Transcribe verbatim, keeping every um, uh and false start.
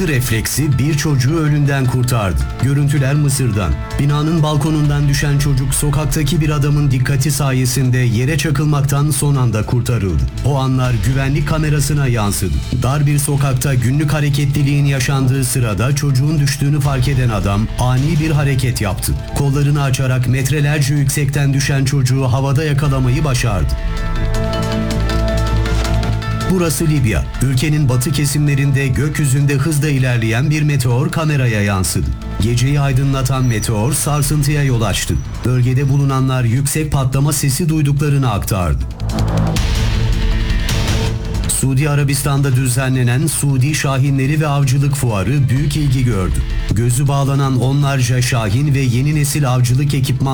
Hızlı refleksi bir çocuğu ölümden kurtardı. Görüntüler Mısır'dan. Binanın balkonundan düşen çocuk sokaktaki bir adamın dikkati sayesinde yere çakılmaktan son anda kurtarıldı. O anlar güvenlik kamerasına yansıdı. Dar bir sokakta günlük hareketliliğin yaşandığı sırada çocuğun düştüğünü fark eden adam ani bir hareket yaptı. Kollarını açarak metrelerce yüksekten düşen çocuğu havada yakalamayı başardı. Burası Libya. Ülkenin batı kesimlerinde gökyüzünde hızla ilerleyen bir meteor kameraya yansıdı. Geceyi aydınlatan meteor sarsıntıya yol açtı. Bölgede bulunanlar yüksek patlama sesi duyduklarını aktardı. Suudi Arabistan'da düzenlenen Suudi Şahinleri ve Avcılık Fuarı büyük ilgi gördü. Gözü bağlanan onlarca şahin ve yeni nesil avcılık ekipmanları